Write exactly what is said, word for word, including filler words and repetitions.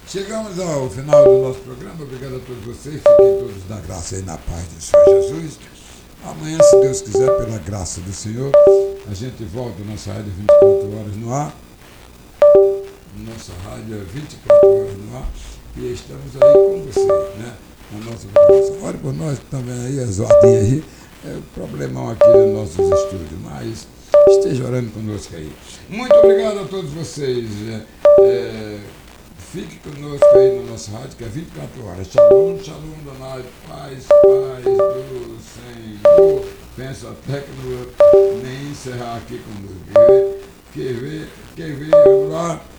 Chegamos ao final do nosso programa. Obrigado a todos vocês. Fiquem todos na graça e na paz do Senhor Jesus. Amanhã, se Deus quiser, pela graça do Senhor, a gente volta. Nossa rádio vinte e quatro horas no ar. Nossa rádio é vinte e quatro horas no ar. E estamos aí com vocês, né? Na nossa programação. Ore por nós, também aí, as ordens aí. É o problemão aqui nos nossos estúdios, mas esteja orando conosco aí. Muito obrigado a todos vocês. É, é, fique conosco aí no nosso rádio, que é vinte e quatro horas. Shalom, shalom, Donai, paz, paz do Senhor. Penso até que não vou nem encerrar aqui conosco. Quer ver? Quer ver? Vamos lá.